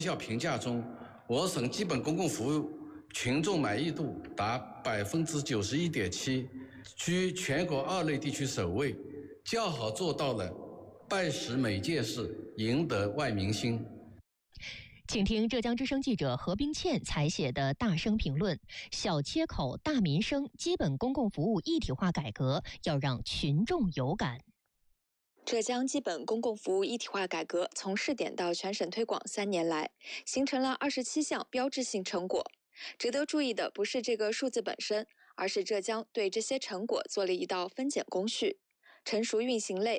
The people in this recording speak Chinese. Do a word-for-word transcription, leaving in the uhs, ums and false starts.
效评价中，我省基本公共服务群众满意度达百分之九十一点七，居全国二类地区首位，较好做到了办实每件事，赢得万民心。 请听浙江之声记者何冰倩采写的大声评论：小切口大民生，基本公共服务一体化改革要让群众有感。 浙江基本公共服务一体化改革从试点到全省推广三年来，形成了二十七项标志性成果。值得注意的不是这个数字本身，而是浙江对这些成果做了一道分拣工序。成熟运行类